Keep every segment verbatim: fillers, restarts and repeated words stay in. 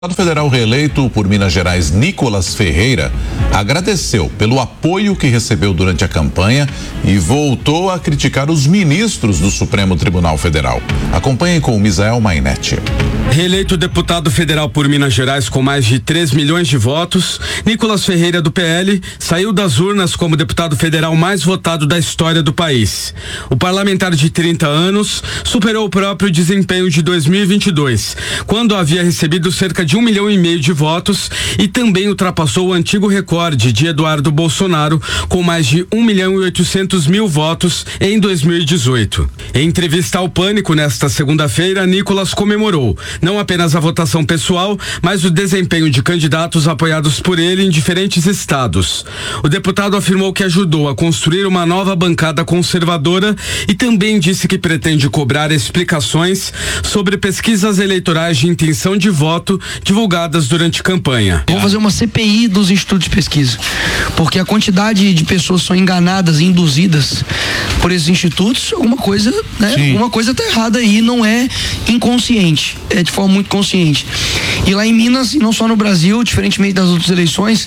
O deputado federal reeleito por Minas Gerais, Nicolas Ferreira, agradeceu pelo apoio que recebeu durante a campanha e voltou a criticar os ministros do Supremo Tribunal Federal. Acompanhem com o Misael Mainetti. Reeleito deputado federal por Minas Gerais com mais de três milhões de votos, Nicolas Ferreira, do P L, saiu das urnas como deputado federal mais votado da história do país. O parlamentar de trinta anos superou o próprio desempenho de dois mil e vinte e dois, quando havia recebido cerca de um milhão e meio de votos, e também ultrapassou o antigo recorde de Eduardo Bolsonaro, com mais de um milhão e oitocentos mil votos em dois mil e dezoito. Em entrevista ao Pânico nesta segunda-feira, Nicolas comemorou não apenas a votação pessoal, mas o desempenho de candidatos apoiados por ele em diferentes estados. O deputado afirmou que ajudou a construir uma nova bancada conservadora e também disse que pretende cobrar explicações sobre pesquisas eleitorais de intenção de voto divulgadas durante campanha. Vou fazer uma C P I dos institutos de pesquisa, porque a quantidade de pessoas que são enganadas e induzidas por esses institutos, alguma coisa, né? Sim. Alguma coisa tá errada aí, não é inconsciente, é de forma muito consciente. E lá em Minas, e não só no Brasil, diferentemente das outras eleições,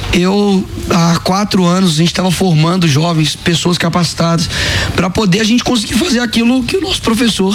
eu há quatro anos a gente estava formando jovens, pessoas capacitadas, para poder a gente conseguir fazer aquilo que o nosso professor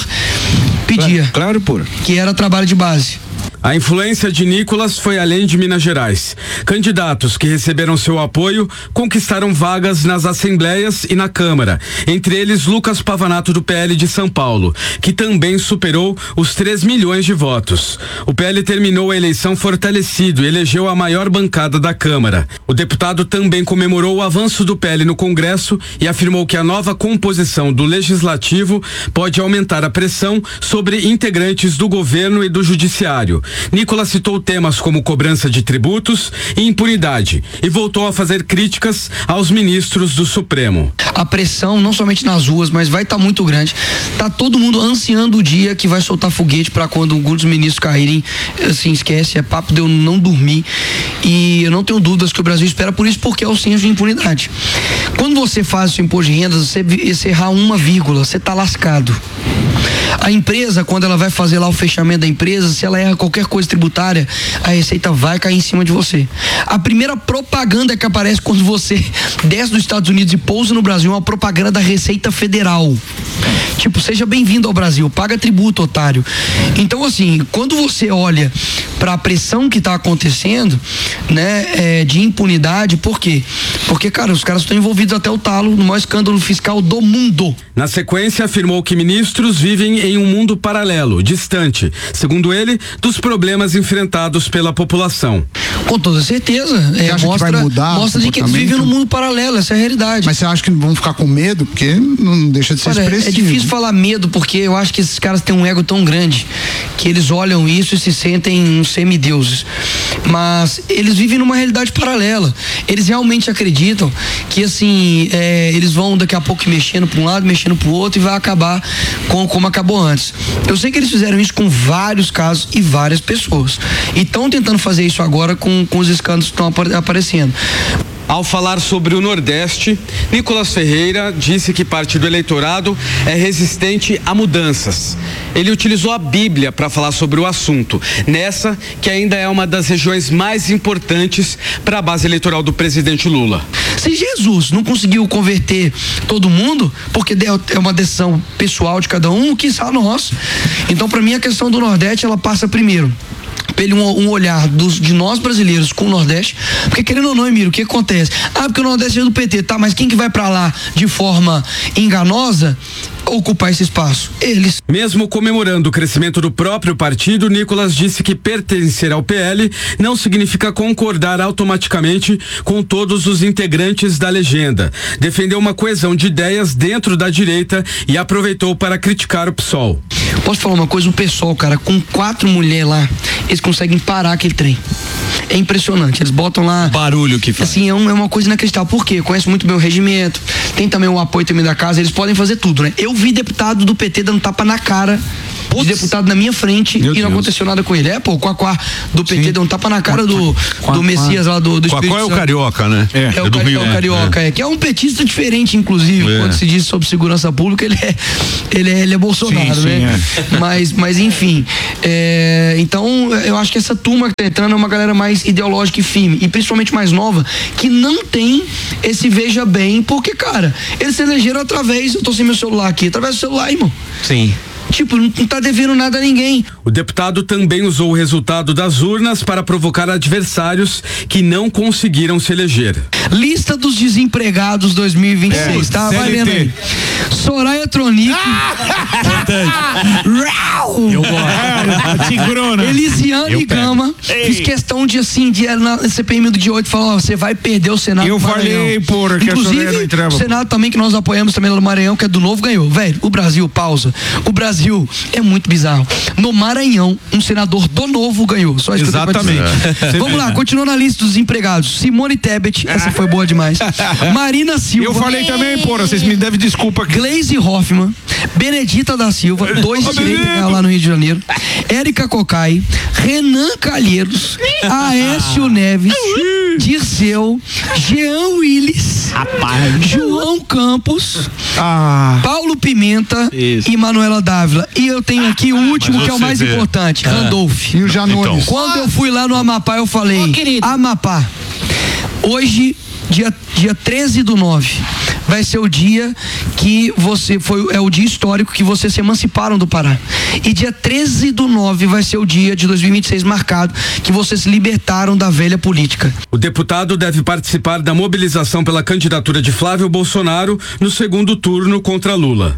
pedia. Claro, pô. Que era trabalho de base. A influência de Nicolas foi além de Minas Gerais. Candidatos que receberam seu apoio conquistaram vagas nas assembleias e na Câmara, entre eles Lucas Pavanato, do P L de São Paulo, que também superou os três milhões de votos. O P L terminou a eleição fortalecido e elegeu a maior bancada da Câmara. O deputado também comemorou o avanço do P L no Congresso e afirmou que a nova composição do Legislativo pode aumentar a pressão sobre integrantes do governo e do Judiciário. Nicolas citou temas como cobrança de tributos e impunidade e voltou a fazer críticas aos ministros do Supremo. A pressão, não somente nas ruas, mas vai estar tá muito grande. Tá todo mundo ansiando o dia que vai soltar foguete para quando alguns ministros caírem. Assim, esquece, é papo de eu não dormir. E eu não tenho dúvidas que o Brasil espera por isso, porque é o senso de impunidade. Quando você faz o seu imposto de renda, você, você errar uma vírgula, você tá lascado. A empresa, quando ela vai fazer lá o fechamento da empresa, se ela erra qualquer coisa tributária, a receita vai cair em cima de você. A primeira propaganda que aparece quando você desce dos Estados Unidos e pousa no Brasil é uma propaganda da Receita Federal. Tipo, seja bem-vindo ao Brasil, paga tributo, otário. Então, assim, quando você olha para a pressão que está acontecendo, né, é, de impunidade, por quê? Porque, cara, os caras estão envolvidos até o talo no maior escândalo fiscal do mundo. Na sequência, afirmou que ministros vivem em um mundo paralelo, distante, segundo ele, dos problemas enfrentados pela população. Com toda certeza. É, acha mostra, que vai mudar mostra de que eles vivem num mundo paralelo, essa é a realidade. Mas você acha que vão ficar com medo? Porque não deixa de ser Olha, expressivo. é difícil falar medo, porque eu acho que esses caras têm um ego tão grande que eles olham isso e se sentem uns semideuses. Mas eles vivem numa realidade paralela. Eles realmente acreditam que, assim, é, eles vão daqui a pouco mexendo para um lado, mexendo para o outro e vai acabar com, como acabou antes. Eu sei que eles fizeram isso com vários casos e várias pessoas. E estão tentando fazer isso agora com, com os escândalos que estão aparecendo. Ao falar sobre o Nordeste, Nicolas Ferreira disse que parte do eleitorado é resistente a mudanças. Ele utilizou a Bíblia para falar sobre o assunto, nessa que ainda é uma das regiões mais importantes para a base eleitoral do presidente Lula. Se Jesus não conseguiu converter todo mundo, porque é uma decisão pessoal de cada um, que sabe nós. Então, para mim, a questão do Nordeste, ela passa primeiro pelo um, um olhar dos, de nós brasileiros com o Nordeste, porque querendo ou não, Emílio, o que acontece? Ah, porque o Nordeste é do P T, tá, mas quem que vai pra lá de forma enganosa ocupar esse espaço? Eles. Mesmo comemorando o crescimento do próprio partido, Nicolas disse que pertencer ao P L não significa concordar automaticamente com todos os integrantes da legenda. Defendeu uma coesão de ideias dentro da direita e aproveitou para criticar o P SOL. Posso falar uma coisa? O pessoal, cara, com quatro mulheres lá, eles conseguem parar aquele trem. É impressionante, eles botam lá... Barulho que faz. Assim, é, um, é uma coisa inacreditável. Por quê? Conhece muito bem o regimento, tem também o apoio também da casa, eles podem fazer tudo, né? Eu vi deputado do P T dando tapa na cara de deputado na minha frente Meu e não Deus. aconteceu nada com ele. É, pô, o Quaquá do P T Sim. deu um tapa na cara do, do Messias lá do, do Espírito Qual é o carioca, né? É, é, o, do Rio, é o carioca, é. é. Que é um petista diferente, inclusive, é. quando se diz sobre segurança pública, ele é, ele é, ele é Bolsonaro, sim, né? Sim, é. Mas, mas, enfim, é, então, eu acho que essa turma que tá entrando é uma galera mais ideológica e firme, e principalmente mais nova, que não tem esse veja bem, porque, cara, eles se elegeram através, eu tô sem meu celular aqui, através do celular, irmão. Sim. Tipo, não tá devendo nada a ninguém. O deputado também usou o resultado das urnas para provocar adversários que não conseguiram se eleger. Lista dos desempregados dois mil e vinte e seis, é, tá? Vai vendo aí. Soraya Tronic. Eu gosto. Elisiane Gama. Ei. Fiz questão de, assim, de na C P M do dia oito, falar, ó, você vai perder o Senado Eu do Maranhão. falei, porra, que Inclusive, a não entrava. O Senado também, que nós apoiamos também lá no Maranhão, que é do Novo, ganhou. Velho, o Brasil, pausa. O Brasil é muito bizarro. No Maranhão, um senador do Novo ganhou. Só isso Exatamente. Que eu é. Vamos lá, continuando na lista dos empregados. Simone Tebet, essa foi boa demais. Marina Silva. Eu falei também, porra, vocês me devem desculpa. Glaze Hoffmann, Benedita da Silva, dois de direita lá no Rio de Janeiro. Érica Cocai, Renan Calheiros, Aécio Neves, Dirceu, Jean Willis, Rapaz. João Campos, ah. Paulo Pimenta Isso. e Manuela Dávila. E eu tenho aqui o último, que é o mais vê. importante, ah. Randolph. E o Janones. Então. Quando eu fui lá no Amapá, eu falei, oh, Amapá, hoje, dia, dia treze do nove, vai ser o dia que você foi, é o dia histórico que vocês se emanciparam do Pará. E dia treze do nove vai ser o dia de dois mil e vinte e seis marcado que vocês se libertaram da velha política. O deputado deve participar da mobilização pela candidatura de Flávio Bolsonaro no segundo turno contra Lula.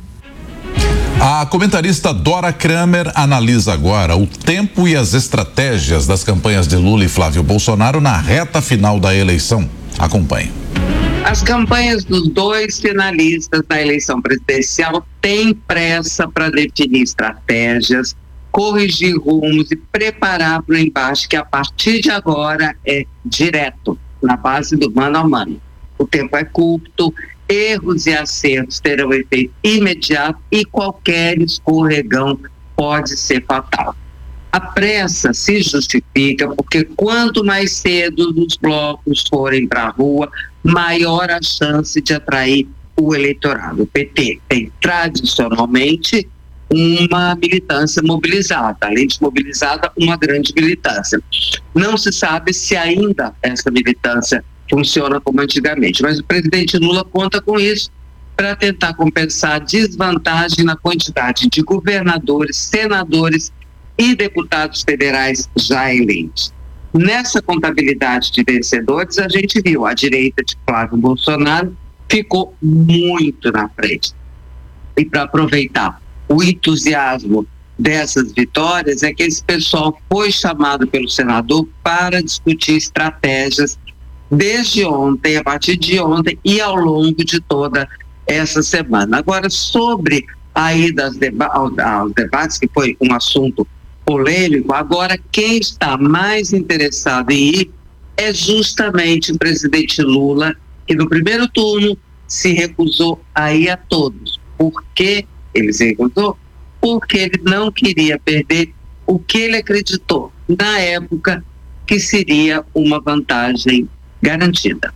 A comentarista Dora Kramer analisa agora o tempo e as estratégias das campanhas de Lula e Flávio Bolsonaro na reta final da eleição. Acompanhe. As campanhas dos dois finalistas da eleição presidencial têm pressa para definir estratégias, corrigir rumos e preparar para o embate que a partir de agora é direto, na base do mano a mano. O tempo é curto, erros e acertos terão efeito imediato e qualquer escorregão pode ser fatal. A pressa se justifica porque quanto mais cedo os blocos forem para a rua, maior a chance de atrair o eleitorado. O P T tem tradicionalmente uma militância mobilizada, além de mobilizada, uma grande militância. Não se sabe se ainda essa militância funciona como antigamente, mas o presidente Lula conta com isso para tentar compensar a desvantagem na quantidade de governadores, senadores e deputados federais já eleitos. Nessa contabilidade de vencedores, a gente viu a direita de Flávio Bolsonaro ficou muito na frente. E para aproveitar o entusiasmo dessas vitórias, é que esse pessoal foi chamado pelo senador para discutir estratégias desde ontem, a partir de ontem e ao longo de toda essa semana. Agora, sobre a ida aos, deba- aos debates, que foi um assunto polêmico, agora quem está mais interessado em ir é justamente o presidente Lula, que no primeiro turno se recusou a ir a todos. Por que ele se recusou? Porque ele não queria perder o que ele acreditou na época que seria uma vantagem garantida.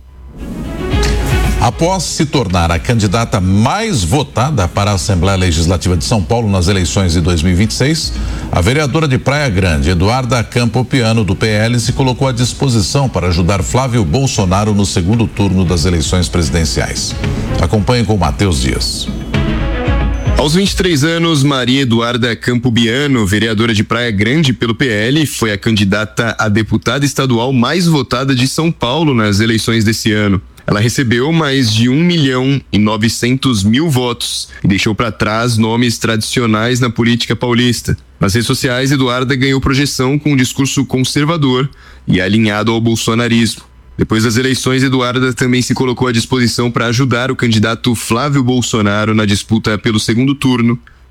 Após se tornar a candidata mais votada para a Assembleia Legislativa de São Paulo nas eleições de dois mil e vinte e seis, a vereadora de Praia Grande, Eduarda Campopiano, do P L, se colocou à disposição para ajudar Flávio Bolsonaro no segundo turno das eleições presidenciais. Acompanhe com Matheus Dias. Aos vinte e três anos, Maria Eduarda Campopiano, vereadora de Praia Grande pelo P L, foi a candidata a deputada estadual mais votada de São Paulo nas eleições desse ano. Ela recebeu mais de um milhão e novecentos mil votos e deixou para trás nomes tradicionais na política paulista. Nas redes sociais, Eduarda ganhou projeção com um discurso conservador e alinhado ao bolsonarismo. Depois das eleições, Eduarda também se colocou à disposição para ajudar o candidato Flávio Bolsonaro na disputa pelo segundo turno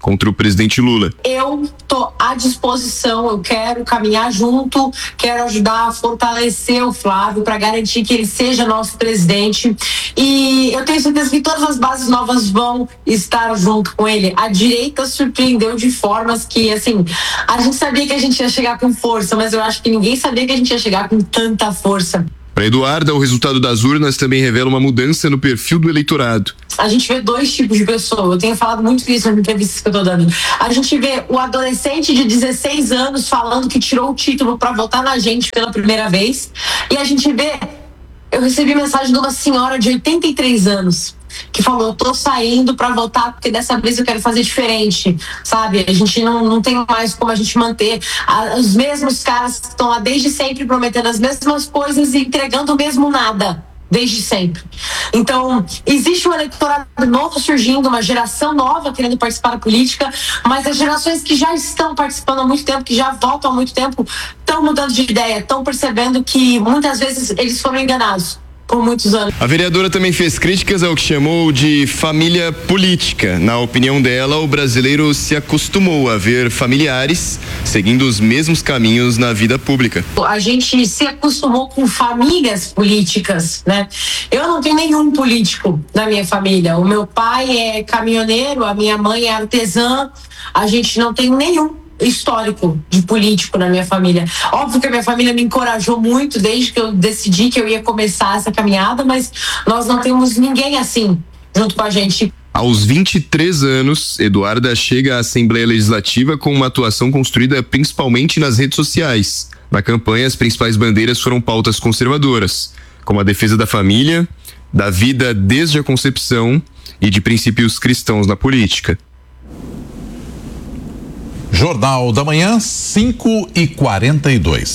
contra o presidente Lula. Eu tô à disposição, eu quero caminhar junto, quero ajudar a fortalecer o Flávio para garantir que ele seja nosso presidente, e eu tenho certeza que todas as bases novas vão estar junto com ele. A direita surpreendeu de formas que, assim, a gente sabia que a gente ia chegar com força, mas eu acho que ninguém sabia que a gente ia chegar com tanta força. Para Eduarda, o resultado das urnas também revela uma mudança no perfil do eleitorado. A gente vê dois tipos de pessoa, eu tenho falado muito isso nas entrevistas que eu tô dando. A gente vê o adolescente de dezesseis anos falando que tirou o título para votar na gente pela primeira vez, e a gente vê, eu recebi mensagem de uma senhora de oitenta e três anos que falou: eu tô saindo para votar porque dessa vez eu quero fazer diferente, sabe? A gente não, não tem mais como a gente manter a, os mesmos caras que estão lá desde sempre prometendo as mesmas coisas e entregando o mesmo nada desde sempre. Então, existe um eleitorado novo surgindo, uma geração nova querendo participar da política, mas as gerações que já estão participando há muito tempo, que já votam há muito tempo, estão mudando de ideia, estão percebendo que muitas vezes eles foram enganados por muitos anos. A vereadora também fez críticas ao que chamou de família política. Na opinião dela, o brasileiro se acostumou a ver familiares seguindo os mesmos caminhos na vida pública. A gente se acostumou com famílias políticas, né? Eu não tenho nenhum político na minha família. O meu pai é caminhoneiro, a minha mãe é artesã, a gente não tem nenhum histórico de político na minha família. Óbvio que a minha família me encorajou muito desde que eu decidi que eu ia começar essa caminhada, mas nós não temos ninguém assim junto com a gente. Aos vinte e três anos, Eduarda chega à Assembleia Legislativa com uma atuação construída principalmente nas redes sociais. Na campanha, as principais bandeiras foram pautas conservadoras, como a defesa da família, da vida desde a concepção e de princípios cristãos na política. Jornal da Manhã, cinco e quarenta e dois.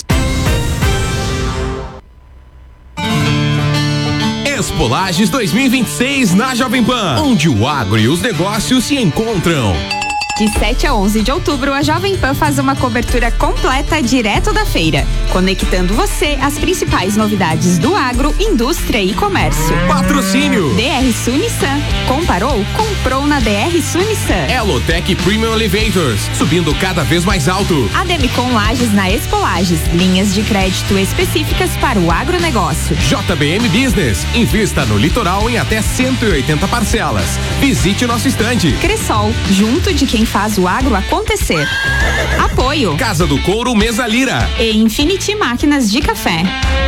Expo Lages dois mil e vinte e seis na Jovem Pan, onde o agro e os negócios se encontram. De sete a onze de outubro, a Jovem Pan faz uma cobertura completa direto da feira, conectando você às principais novidades do agro, indústria e comércio. Patrocínio D R Sul Nissan. Comparou? Comprou na D R Sul Nissan. Elotec Premium Elevators, subindo cada vez mais alto. Ademicon Lages na Expo Lages, linhas de crédito específicas para o agronegócio. J B M Business, invista no litoral em até cento e oitenta parcelas. Visite nosso estande. Cressol, junto de quem faz o agro acontecer. Apoio Casa do Couro Mesa Lira e Infinity Máquinas de Café.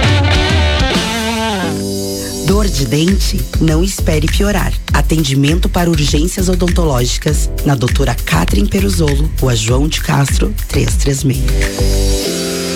Dor de dente? Não espere piorar. Atendimento para urgências odontológicas na doutora Catherine Peruzolo, Rua João de Castro, trezentos e trinta e seis.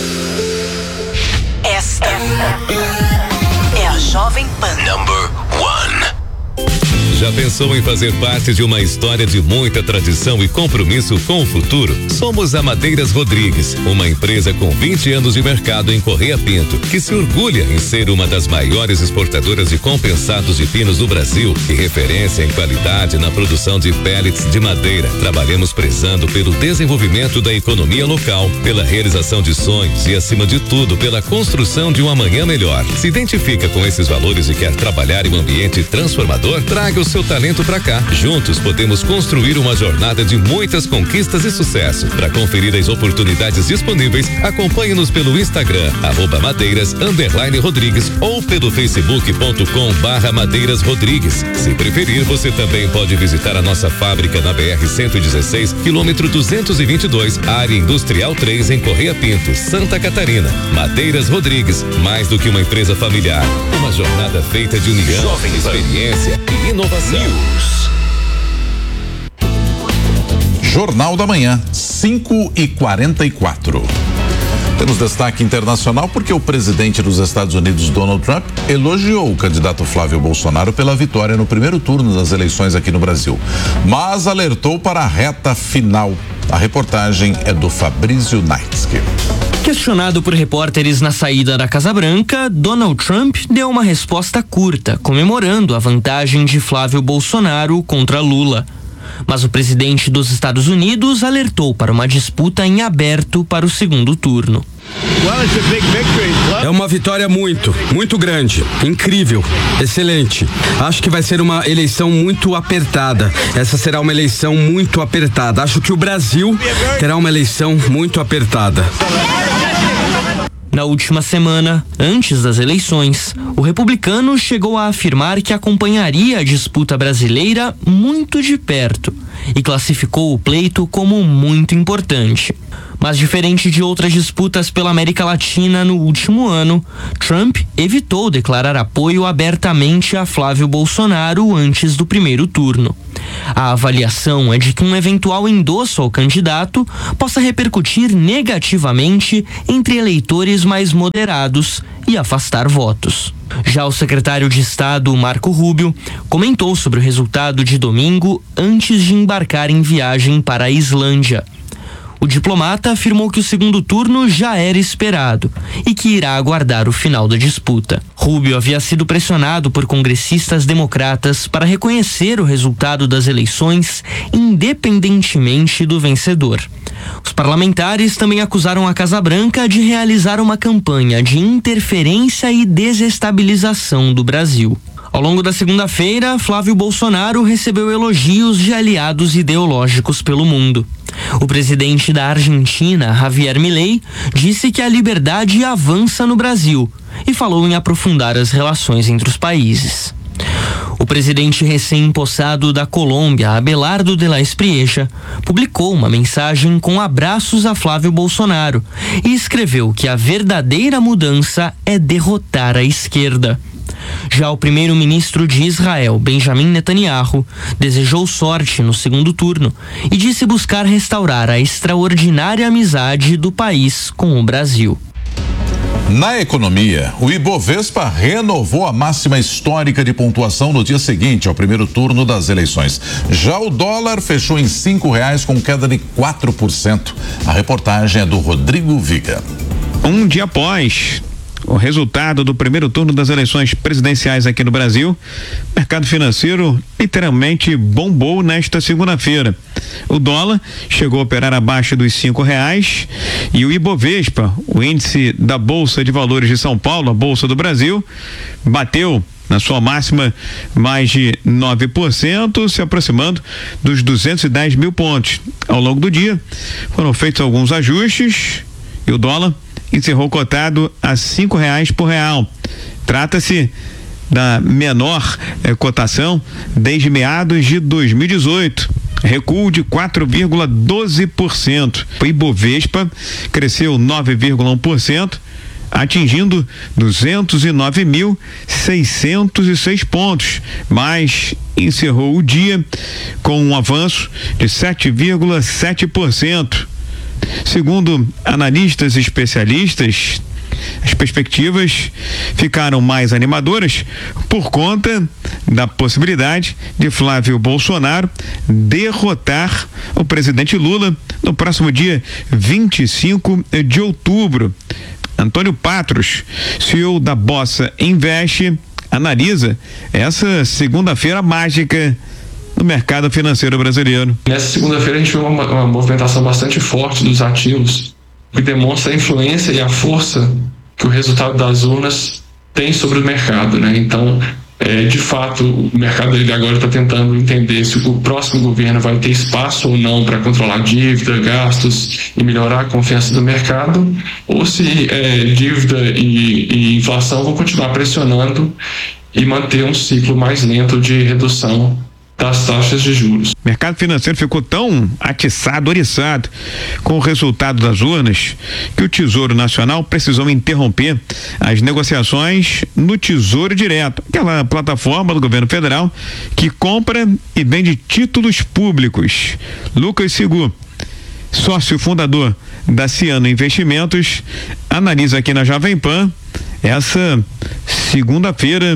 Esta é a Jovem Pan. Number one. Já pensou em fazer parte de uma história de muita tradição e compromisso com o futuro? Somos a Madeiras Rodrigues, uma empresa com vinte anos de mercado em Correia Pinto, que se orgulha em ser uma das maiores exportadoras de compensados de pinos do Brasil e referência em qualidade na produção de pellets de madeira. Trabalhamos prezando pelo desenvolvimento da economia local, pela realização de sonhos e, acima de tudo, pela construção de um amanhã melhor. Se identifica com esses valores e quer trabalhar em um ambiente transformador? Traga o seu talento pra cá. Juntos podemos construir uma jornada de muitas conquistas e sucesso. Para conferir as oportunidades disponíveis, acompanhe-nos pelo Instagram, arroba Madeiras underline Rodrigues, ou pelo facebook ponto com barra Madeiras Rodrigues. Se preferir, você também pode visitar a nossa fábrica na B R cento e dezesseis, quilômetro duzentos e vinte e dois, área industrial três, em Correia Pinto, Santa Catarina. Madeiras Rodrigues, mais do que uma empresa familiar, uma jornada feita de união, Jovem experiência e inovação. News. Jornal da Manhã, cinco e quarenta e quatro. Temos destaque internacional porque o presidente dos Estados Unidos, Donald Trump, elogiou o candidato Flávio Bolsonaro pela vitória no primeiro turno das eleições aqui no Brasil, mas alertou para a reta final. A reportagem é do Fabrício Naitsky. Questionado por repórteres na saída da Casa Branca, Donald Trump deu uma resposta curta, comemorando a vantagem de Flávio Bolsonaro contra Lula. Mas o presidente dos Estados Unidos alertou para uma disputa em aberto para o segundo turno. É uma vitória muito, muito grande, incrível, excelente. Acho que vai ser uma eleição muito apertada. Essa será uma eleição muito apertada. Acho que o Brasil terá uma eleição muito apertada. Na última semana, antes das eleições, o republicano chegou a afirmar que acompanharia a disputa brasileira muito de perto e classificou o pleito como muito importante. Mas diferente de outras disputas pela América Latina no último ano, Trump evitou declarar apoio abertamente a Flávio Bolsonaro antes do primeiro turno. A avaliação é de que um eventual endosso ao candidato possa repercutir negativamente entre eleitores mais moderados e afastar votos. Já o secretário de Estado, Marco Rubio, comentou sobre o resultado de domingo antes de embarcar em viagem para a Islândia. O diplomata afirmou que o segundo turno já era esperado e que irá aguardar o final da disputa. Rubio havia sido pressionado por congressistas democratas para reconhecer o resultado das eleições independentemente do vencedor. Os parlamentares também acusaram a Casa Branca de realizar uma campanha de interferência e desestabilização do Brasil. Ao longo da segunda-feira, Flávio Bolsonaro recebeu elogios de aliados ideológicos pelo mundo. O presidente da Argentina, Javier Milei, disse que a liberdade avança no Brasil e falou em aprofundar as relações entre os países. O presidente recém-empossado da Colômbia, Abelardo de la Espriella, publicou uma mensagem com abraços a Flávio Bolsonaro e escreveu que a verdadeira mudança é derrotar a esquerda. Já o primeiro-ministro de Israel, Benjamin Netanyahu, desejou sorte no segundo turno e disse buscar restaurar a extraordinária amizade do país com o Brasil. Na economia, o Ibovespa renovou a máxima histórica de pontuação no dia seguinte ao primeiro turno das eleições. Já o dólar fechou em cinco reais com queda de quatro por cento. A reportagem é do Rodrigo Viga. Um dia após o resultado do primeiro turno das eleições presidenciais aqui no Brasil, o mercado financeiro literalmente bombou nesta segunda-feira. O dólar chegou a operar abaixo dos cinco reais e o Ibovespa, o índice da Bolsa de Valores de São Paulo, a Bolsa do Brasil, bateu na sua máxima mais de nove por cento, se aproximando dos duzentos e dez mil pontos. Ao longo do dia foram feitos alguns ajustes e o dólar encerrou cotado a cinco reais por real. Trata-se da menor eh, cotação desde meados de dois mil e dezoito. Recuo de quatro vírgula doze por cento. O Ibovespa cresceu nove vírgula um por cento, atingindo duzentos e nove mil seiscentos e seis pontos, mas encerrou o dia com um avanço de sete vírgula sete por cento. Segundo analistas e especialistas, as perspectivas ficaram mais animadoras por conta da possibilidade de Flávio Bolsonaro derrotar o presidente Lula no próximo dia vinte e cinco de outubro. Antônio Patros, C E O da Bossa Invest, analisa essa segunda-feira mágica no mercado financeiro brasileiro. Nessa segunda-feira a gente viu uma, uma movimentação bastante forte dos ativos, que demonstra a influência e a força que o resultado das urnas tem sobre o mercado, né? Então, é, de fato, o mercado ele agora está tentando entender se o próximo governo vai ter espaço ou não para controlar dívida, gastos e melhorar a confiança do mercado, ou se é, dívida e, e inflação vão continuar pressionando e manter um ciclo mais lento de redução das taxas de juros. O mercado financeiro ficou tão atiçado, oriçado com o resultado das urnas que o Tesouro Nacional precisou interromper as negociações no Tesouro Direto, aquela plataforma do governo federal que compra e vende títulos públicos. Lucas Sigu, sócio fundador da Ciano Investimentos, analisa aqui na Jovem Pan essa segunda-feira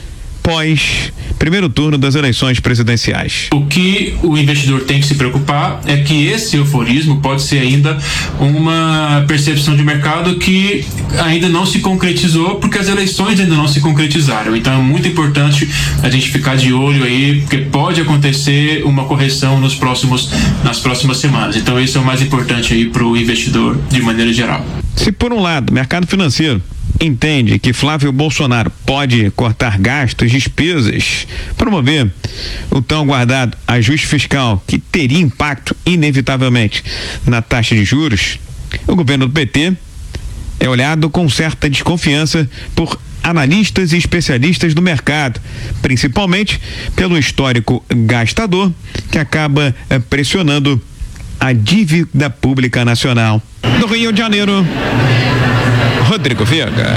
pós primeiro turno das eleições presidenciais. O que o investidor tem que se preocupar é que esse euforismo pode ser ainda uma percepção de mercado que ainda não se concretizou, porque as eleições ainda não se concretizaram. Então é muito importante a gente ficar de olho aí, porque pode acontecer uma correção nos próximos, nas próximas semanas. Então esse é o mais importante aí para o investidor de maneira geral. Se por um lado o mercado financeiro entende que Flávio Bolsonaro pode cortar gastos, despesas, promover o tão aguardado ajuste fiscal que teria impacto inevitavelmente na taxa de juros, o governo do P T é olhado com certa desconfiança por analistas e especialistas do mercado, principalmente pelo histórico gastador que acaba eh, pressionando a dívida pública nacional. Do Rio de Janeiro, Rodrigo Viega.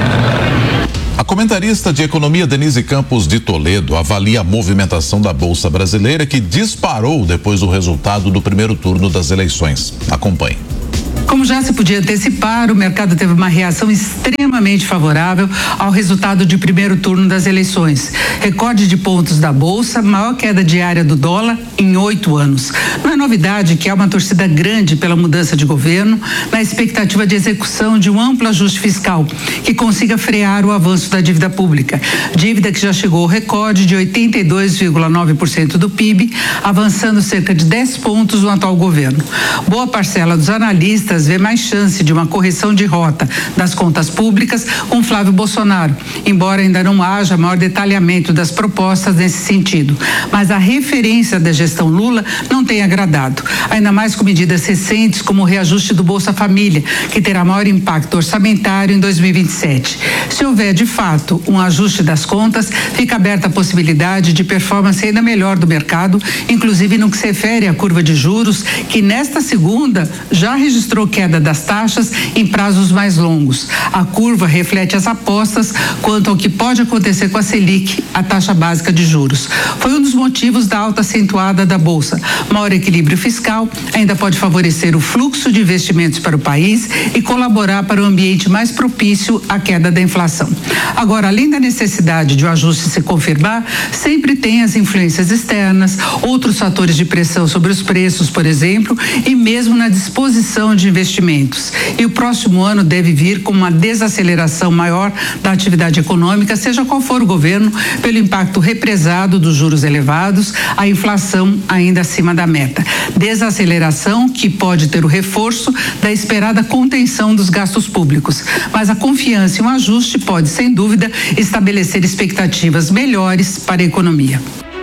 A comentarista de economia Denise Campos de Toledo avalia a movimentação da Bolsa Brasileira, que disparou depois do resultado do primeiro turno das eleições. Acompanhe. Como já se podia antecipar, o mercado teve uma reação extremamente favorável ao resultado de primeiro turno das eleições. Recorde de pontos da Bolsa, maior queda diária do dólar em oito anos. Não é novidade que há uma torcida grande pela mudança de governo, na expectativa de execução de um amplo ajuste fiscal que consiga frear o avanço da dívida pública. Dívida que já chegou ao recorde de oitenta e dois vírgula nove por cento do P I B, avançando cerca de dez pontos no atual governo. Boa parcela dos analistas vê mais chance de uma correção de rota das contas públicas com Flávio Bolsonaro, embora ainda não haja maior detalhamento das propostas nesse sentido. Mas a referência da gestão Lula não tem agradado, ainda mais com medidas recentes como o reajuste do Bolsa Família, que terá maior impacto orçamentário em dois mil e vinte e sete. Se houver de fato um ajuste das contas, fica aberta a possibilidade de performance ainda melhor do mercado, inclusive no que se refere à curva de juros, que nesta segunda já registrou queda das taxas em prazos mais longos. A curva reflete as apostas quanto ao que pode acontecer com a Selic, a taxa básica de juros. Foi um dos motivos da alta acentuada da Bolsa. Maior equilíbrio fiscal ainda pode favorecer o fluxo de investimentos para o país e colaborar para um ambiente mais propício à queda da inflação. Agora, além da necessidade de o ajuste se confirmar, sempre tem as influências externas, outros fatores de pressão sobre os preços, por exemplo, e mesmo na disposição de investimentos. E o próximo ano deve vir com uma desaceleração maior da atividade econômica, seja qual for o governo, pelo impacto represado dos juros elevados, a inflação ainda acima da meta. Desaceleração que pode ter o reforço da esperada contenção dos gastos públicos. Mas a confiança em um ajuste pode, sem dúvida, estabelecer expectativas melhores para a economia.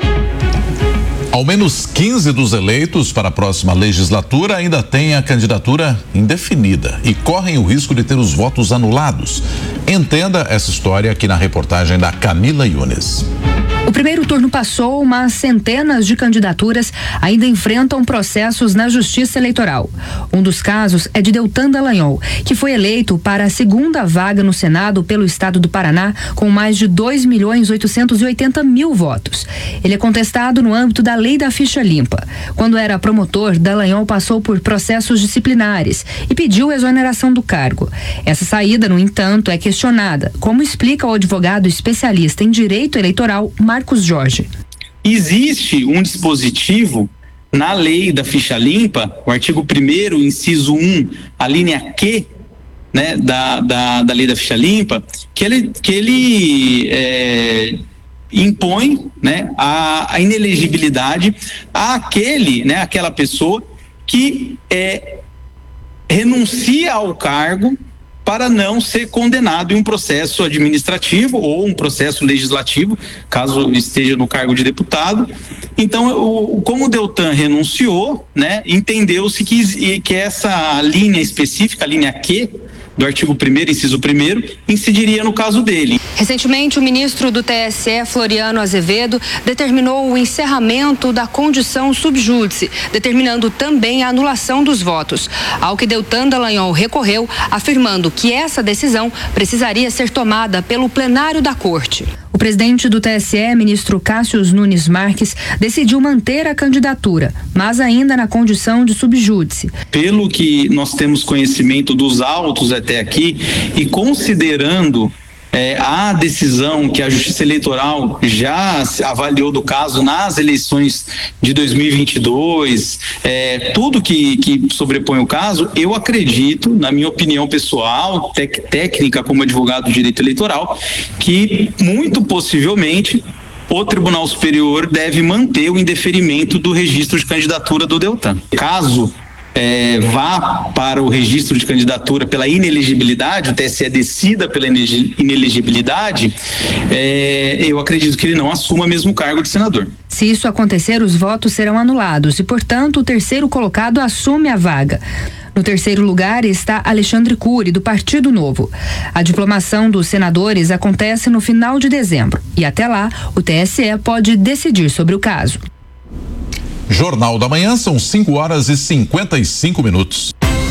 Ao menos quinze dos eleitos para a próxima legislatura ainda têm a candidatura indefinida e correm o risco de ter os votos anulados. Entenda essa história aqui na reportagem da Camila Yunes. O primeiro turno passou, mas centenas de candidaturas ainda enfrentam processos na Justiça Eleitoral. Um dos casos é de Deltan Dallagnol, que foi eleito para a segunda vaga no Senado pelo estado do Paraná com mais de dois milhões oitocentos e oitenta mil votos. Ele é contestado no âmbito da Lei da Ficha Limpa. Quando era promotor, Dallagnol passou por processos disciplinares e pediu exoneração do cargo. Essa saída, no entanto, é questionada, como explica o advogado especialista em direito eleitoral, Marcos Jorge. Existe um dispositivo na lei da ficha limpa, o artigo primeiro, inciso um, a linha Q, né, da, da, da lei da ficha limpa, que ele, que ele é, impõe, né, a, a inelegibilidade àquele, né, àquela pessoa que é, renuncia ao cargo para não ser condenado em um processo administrativo ou um processo legislativo, caso esteja no cargo de deputado. Então, o, como o Deltan renunciou, né, entendeu-se que, que essa linha específica, a linha Q, do artigo primeiro, inciso primeiro, incidiria no caso dele. Recentemente, o ministro do T S E, Floriano Azevedo, determinou o encerramento da condição subjúdice, determinando também a anulação dos votos, ao que Deltan Dallagnol recorreu, afirmando que essa decisão precisaria ser tomada pelo plenário da Corte. O presidente do T S E, ministro Cássio Nunes Marques, decidiu manter a candidatura, mas ainda na condição de subjúdice. Pelo que nós temos conhecimento dos autos até aqui e considerando É, a decisão que a Justiça Eleitoral já avaliou do caso nas eleições de dois mil e vinte e dois, é, tudo que, que sobrepõe o caso, eu acredito, na minha opinião pessoal, tec, técnica como advogado de direito eleitoral, que muito possivelmente o Tribunal Superior deve manter o indeferimento do registro de candidatura do Deltan. Caso é, vá para o registro de candidatura pela inelegibilidade, o T S E decida pela inelegibilidade, é, eu acredito que ele não assuma mesmo o cargo de senador. Se isso acontecer, os votos serão anulados e, portanto, o terceiro colocado assume a vaga. No terceiro lugar está Alexandre Cury, do Partido Novo. A diplomação dos senadores acontece no final de dezembro e até lá o T S E pode decidir sobre o caso. Jornal da Manhã, são cinco horas e cinquenta e cinco minutos.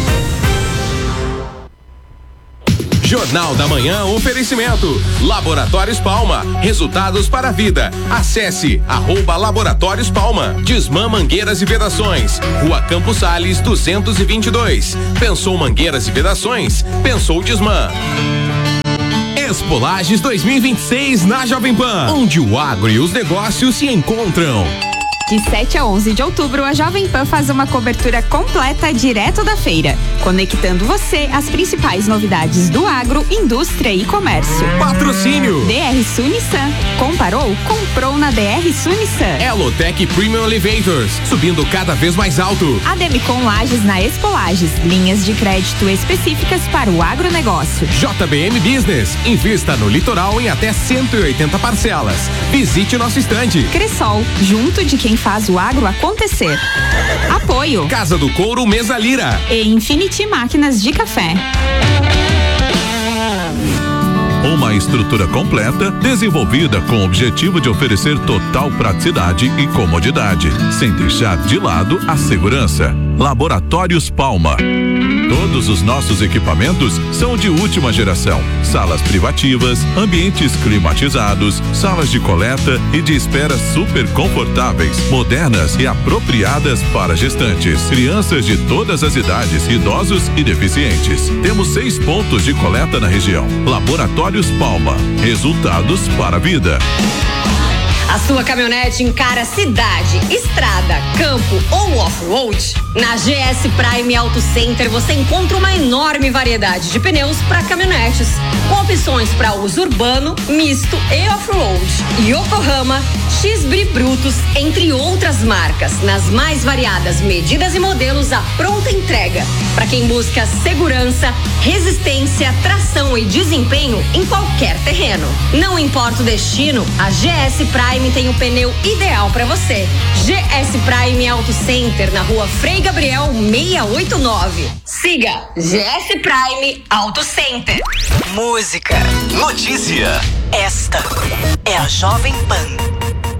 Jornal da Manhã, oferecimento. Laboratórios Palma, resultados para a vida. Acesse arroba Laboratórios Palma. Desmã Mangueiras e Vedações, Rua Campos Sales duzentos e vinte e dois. Pensou Mangueiras e Vedações? Pensou Desmã. Expo Lages dois mil e vinte e seis na Jovem Pan, onde o agro e os negócios se encontram. De sete a onze de outubro, a Jovem Pan faz uma cobertura completa direto da feira, conectando você às principais novidades do agro, indústria e comércio. Patrocínio D R Sul Nissan. Comparou? Comprou na D R Sul Nissan. Elotec Premium Elevators, subindo cada vez mais alto. Ademicon Lages na Expo Lages, linhas de crédito específicas para o agronegócio. J B M Business, invista no litoral em até cento e oitenta parcelas. Visite nosso estande. Cressol, junto de quem faz o agro acontecer. Apoio Casa do Couro Mesa Lira e Infinity Máquinas de Café. Uma estrutura completa, desenvolvida com o objetivo de oferecer total praticidade e comodidade, sem deixar de lado a segurança. Laboratórios Palma. Todos os nossos equipamentos são de última geração. Salas privativas, ambientes climatizados, salas de coleta e de espera super confortáveis, modernas e apropriadas para gestantes, crianças de todas as idades, idosos e deficientes. Temos seis pontos de coleta na região. Laboratórios Palma. Resultados para a vida. A sua caminhonete encara cidade, estrada, campo ou off-road? Na G S Prime Auto Center você encontra uma enorme variedade de pneus para caminhonetes, com opções para uso urbano, misto e off-road. Yokohama, X-Bri Brutus, entre outras marcas, nas mais variadas medidas e modelos à pronta entrega. Para quem busca segurança, resistência, tração e desempenho em qualquer terreno. Não importa o destino, a G S Prime tem o pneu ideal para você. G S Prime Auto Center, na rua Frei Gabriel seiscentos e oitenta e nove. Siga G S Prime Auto Center. Música, notícia. Esta é a Jovem Pan.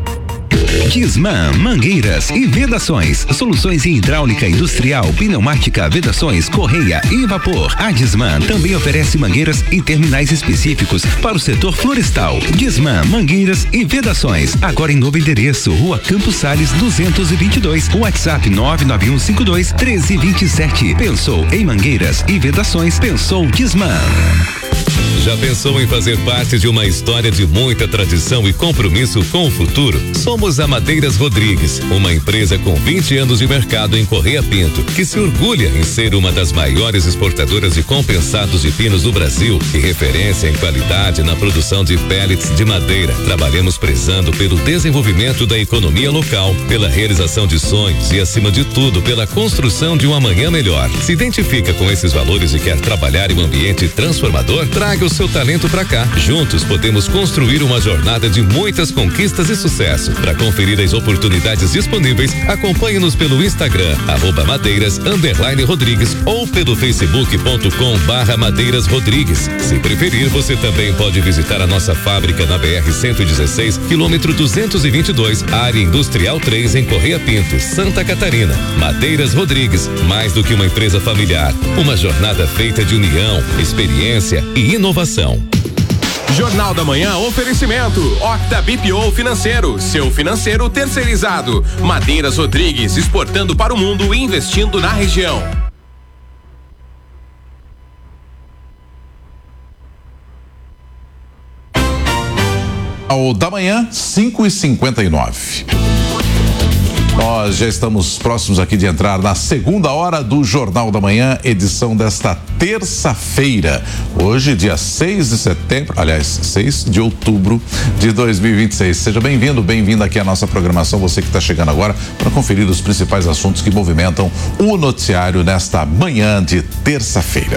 Desmã Mangueiras e Vedações, soluções em hidráulica industrial, pneumática, vedações, correia e vapor. A Desmã também oferece mangueiras em terminais específicos para o setor florestal. Desmã Mangueiras e Vedações, agora em novo endereço, Rua Campos Sales duzentos e vinte e dois, WhatsApp nove nove um cinco dois um três dois sete. Pensou em mangueiras e vedações, pensou Desmã. Já pensou em fazer parte de uma história de muita tradição e compromisso com o futuro? Somos a Madeiras Rodrigues, uma empresa com vinte anos de mercado em Correia Pinto, que se orgulha em ser uma das maiores exportadoras de compensados de pinos do Brasil e referência em qualidade na produção de pellets de madeira. Trabalhamos prezando pelo desenvolvimento da economia local, pela realização de sonhos e, acima de tudo, pela construção de um amanhã melhor. Se identifica com esses valores e quer trabalhar em um ambiente transformador? Traga o seu talento pra cá. Juntos podemos construir uma jornada de muitas conquistas e sucesso. Para conferir as oportunidades disponíveis, acompanhe-nos pelo Instagram, arroba madeiras, underline Rodrigues, ou pelo facebook ponto com barra madeiras Rodrigues. Se preferir, você também pode visitar a nossa fábrica na B R cento e dezesseis, quilômetro duzentos e vinte e dois, área industrial três, em Correia Pinto, Santa Catarina. Madeiras Rodrigues, mais do que uma empresa familiar, uma jornada feita de união, experiência e inovação. Jornal da Manhã, oferecimento Octa B P O Financeiro, seu financeiro terceirizado. Madeiras Rodrigues, exportando para o mundo e investindo na região. Ao da manhã, cinco e cinquenta e nove. Nós já estamos próximos aqui de entrar na segunda hora do Jornal da Manhã, edição desta terça-feira. Hoje, dia seis de setembro, aliás, seis de outubro de dois mil e vinte e seis. Seja bem-vindo, bem-vinda aqui à nossa programação, você que está chegando agora para conferir os principais assuntos que movimentam o noticiário nesta manhã de terça-feira.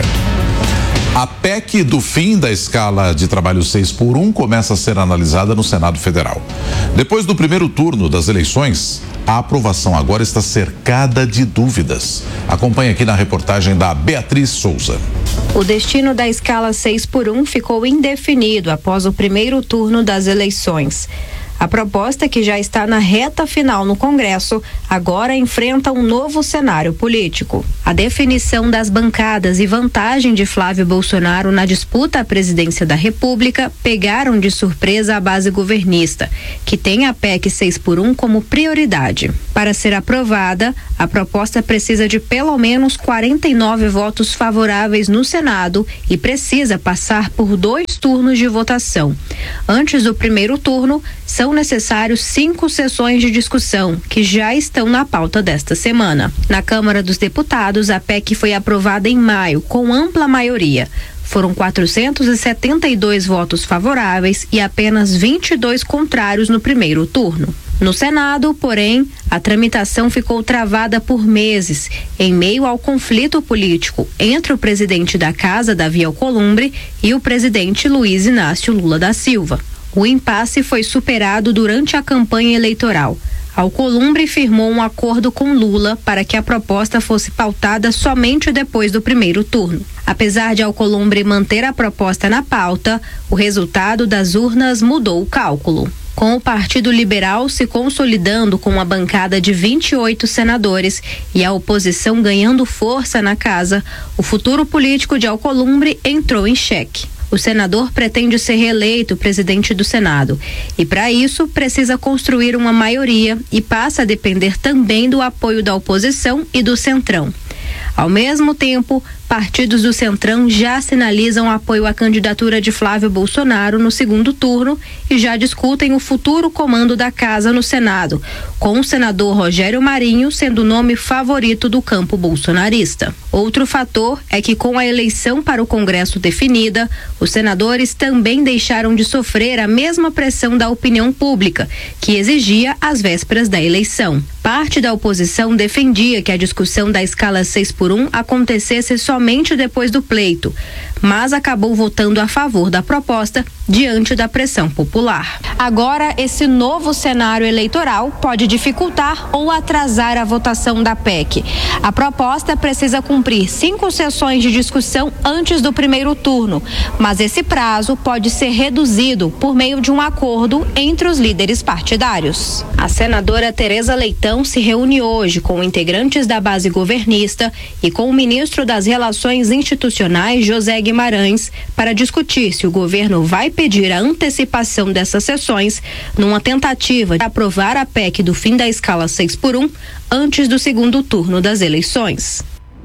A P E C do fim da escala de trabalho seis por um começa a ser analisada no Senado Federal. Depois do primeiro turno das eleições, a aprovação agora está cercada de dúvidas. Acompanhe aqui na reportagem da Beatriz Souza. O destino da escala seis por um ficou indefinido após o primeiro turno das eleições. A proposta, que já está na reta final no Congresso, agora enfrenta um novo cenário político. A definição das bancadas e vantagem de Flávio Bolsonaro na disputa à presidência da República pegaram de surpresa a base governista, que tem a P E C seis por um como prioridade. Para ser aprovada, a proposta precisa de pelo menos quarenta e nove votos favoráveis no Senado e precisa passar por dois turnos de votação. Antes do primeiro turno, são necessários cinco sessões de discussão, que já estão na pauta desta semana. Na Câmara dos Deputados, a P E C foi aprovada em maio, com ampla maioria. Foram quatrocentos e setenta e dois votos favoráveis e apenas vinte e dois contrários no primeiro turno. No Senado, porém, a tramitação ficou travada por meses, em meio ao conflito político entre o presidente da Casa, Davi Alcolumbre, e o presidente Luiz Inácio Lula da Silva. O impasse foi superado durante a campanha eleitoral. Alcolumbre firmou um acordo com Lula para que a proposta fosse pautada somente depois do primeiro turno. Apesar de Alcolumbre manter a proposta na pauta, o resultado das urnas mudou o cálculo. Com o Partido Liberal se consolidando com uma bancada de vinte e oito senadores e a oposição ganhando força na casa, o futuro político de Alcolumbre entrou em xeque. O senador pretende ser reeleito presidente do Senado e, para isso, precisa construir uma maioria e passa a depender também do apoio da oposição e do Centrão. Ao mesmo tempo, partidos do Centrão já sinalizam apoio à candidatura de Flávio Bolsonaro no segundo turno e já discutem o futuro comando da casa no Senado, com o senador Rogério Marinho sendo o nome favorito do campo bolsonarista. Outro fator é que, com a eleição para o Congresso definida, os senadores também deixaram de sofrer a mesma pressão da opinião pública, que exigia às vésperas da eleição. Parte da oposição defendia que a discussão da escala seis por um acontecesse somente depois do pleito, mas acabou votando a favor da proposta diante da pressão popular. Agora, esse novo cenário eleitoral pode dificultar ou atrasar a votação da P E C. A proposta precisa cumprir cinco sessões de discussão antes do primeiro turno, mas esse prazo pode ser reduzido por meio de um acordo entre os líderes partidários. A senadora Tereza Leitão se reúne hoje com integrantes da base governista e com o ministro das Relações Institucionais, José Guimarães, para discutir se o governo vai pedir a antecipação dessas sessões numa tentativa de aprovar a P E C do fim da escala seis por um antes do segundo turno das eleições.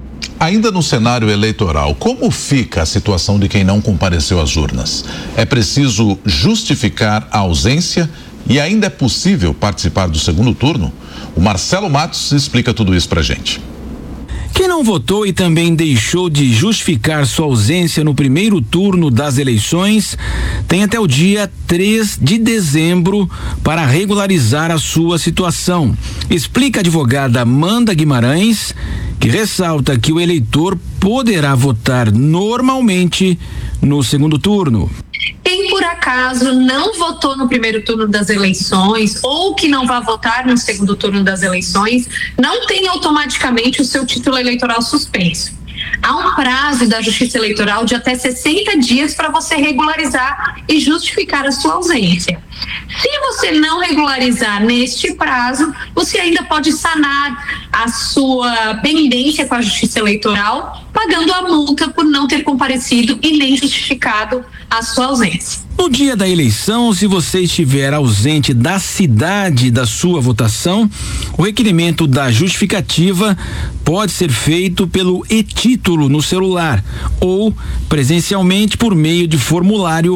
Ainda no cenário eleitoral, como fica a situação de quem não compareceu às urnas? É preciso justificar a ausência e ainda é possível participar do segundo turno? O Marcelo Matos explica tudo isso pra gente. Quem não votou e também deixou de justificar sua ausência no primeiro turno das eleições tem até o dia três de dezembro para regularizar a sua situação. Explica a advogada Amanda Guimarães, que ressalta que o eleitor poderá votar normalmente no segundo turno. Quem por acaso não votou no primeiro turno das eleições ou que não vai votar no segundo turno das eleições, não tem automaticamente o seu título eleitoral suspenso. Há um prazo da Justiça Eleitoral de até sessenta dias para você regularizar e justificar a sua ausência. Se você não regularizar neste prazo, você ainda pode sanar a sua pendência com a Justiça Eleitoral, pagando a multa por não ter comparecido e nem justificado a sua ausência. No dia da eleição, se você estiver ausente da cidade da sua votação, o requerimento da justificativa pode ser feito pelo e-título no celular ou presencialmente por meio de formulário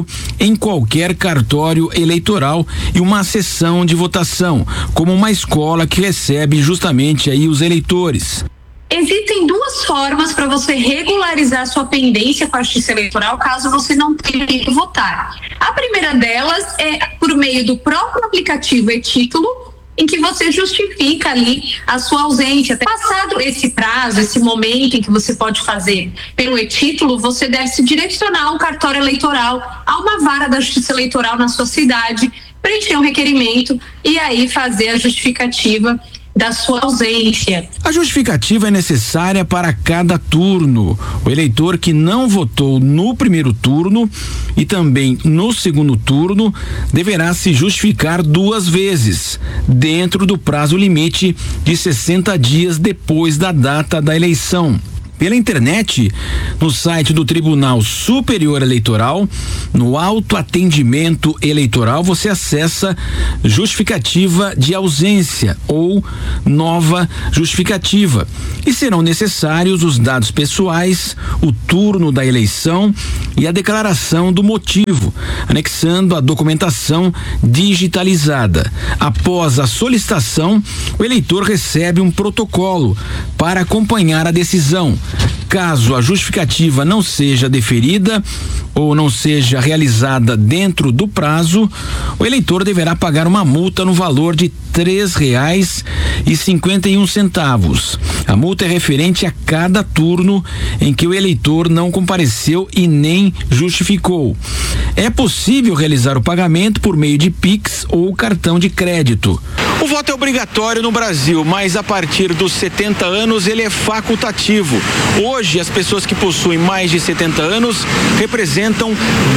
em qualquer cartório eleitoral e uma sessão de votação, como uma escola que recebe justamente aí os eleitores. Existem duas formas para você regularizar sua pendência com a Justiça Eleitoral caso você não tenha ido votar. A primeira delas é por meio do próprio aplicativo e-Título, em que você justifica ali a sua ausência. Passado esse prazo, esse momento em que você pode fazer pelo e-Título, você deve se direcionar ao cartório eleitoral, a uma vara da Justiça Eleitoral na sua cidade, preencher um requerimento e aí fazer a justificativa da sua ausência. A justificativa é necessária para cada turno. O eleitor que não votou no primeiro turno e também no segundo turno deverá se justificar duas vezes, dentro do prazo limite de sessenta dias depois da data da eleição. Pela internet, no site do Tribunal Superior Eleitoral, no autoatendimento eleitoral, você acessa justificativa de ausência ou nova justificativa. E serão necessários os dados pessoais, o turno da eleição e a declaração do motivo, anexando a documentação digitalizada. Após a solicitação, o eleitor recebe um protocolo para acompanhar a decisão. Caso a justificativa não seja deferida ou não seja realizada dentro do prazo, o eleitor deverá pagar uma multa no valor de três reais e cinquenta e um centavos. A multa é referente a cada turno em que o eleitor não compareceu e nem justificou. É possível realizar o pagamento por meio de Pix ou cartão de crédito. O voto é obrigatório no Brasil, mas a partir dos setenta anos ele é facultativo. Hoje, as pessoas que possuem mais de setenta anos representam